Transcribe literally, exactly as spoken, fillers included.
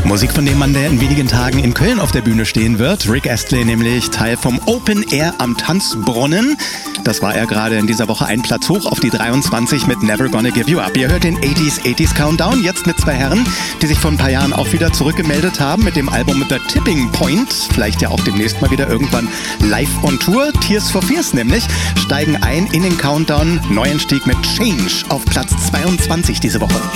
Musik von dem Mann, der in wenigen Tagen in Köln auf der Bühne stehen wird. Rick Astley, nämlich Teil vom Open Air am Tanzbrunnen. Das war er gerade in dieser Woche einen Platz hoch auf die dreiundzwanzig mit Never Gonna Give You Up. Ihr hört den achtziger achtziger Countdown, jetzt mit zwei Herren, die sich vor ein paar Jahren auch wieder zurückgemeldet haben mit dem Album The Tipping Point. Vielleicht ja auch demnächst mal wieder irgendwann live on Tour. Tears for Fears nämlich steigen ein in den Countdown. Neuenstieg mit Change auf Platz zweiundzwanzig diese Woche.